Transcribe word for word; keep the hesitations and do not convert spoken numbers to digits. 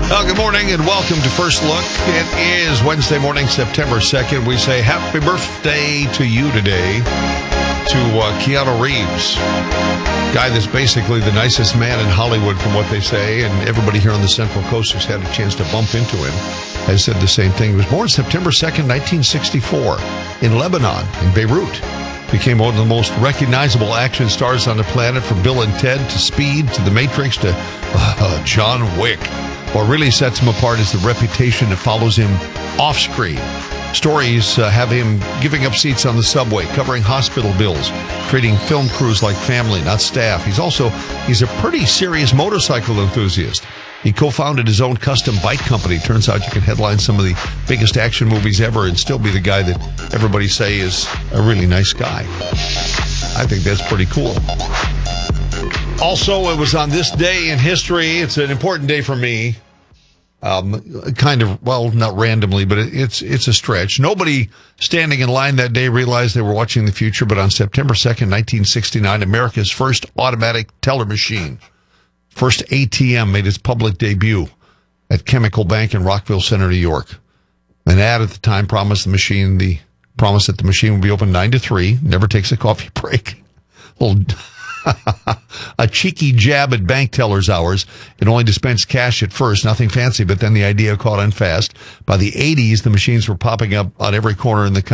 Well, good morning and welcome to First Look. It is Wednesday morning, September second. We say happy birthday to you today to uh, Keanu Reeves, guy that's basically the nicest man in Hollywood from what they say, and everybody here on the Central Coast who's had a chance to bump into him has said the same thing. He was born September second, nineteen sixty-four in Lebanon, in Beirut. Became one of the most recognizable action stars on the planet, from Bill and Ted to Speed to The Matrix to uh, John Wick. What really sets him apart is the reputation that follows him off-screen. Stories uh, have him giving up seats on the subway, covering hospital bills, treating film crews like family, not staff. He's also, he's a pretty serious motorcycle enthusiast. He co-founded his own custom bike company. Turns out you can headline some of the biggest action movies ever and still be the guy that everybody say is a really nice guy. I think that's pretty cool. Also, it was on this day in history. It's an important day for me. Um, kind of, well, not randomly, but it, it's it's a stretch. Nobody standing in line that day realized they were watching the future, but on September second, nineteen sixty-nine, America's first automatic teller machine, first A T M, made its public debut at Chemical Bank in Rockville Center, New York. An ad at the time promised the machine the promised that the machine would be open nine to three, never takes a coffee break. Little a cheeky jab at bank tellers' hours. It only dispensed cash at first, nothing fancy, but then the idea caught on fast. By the eighties, the machines were popping up on every corner in the country.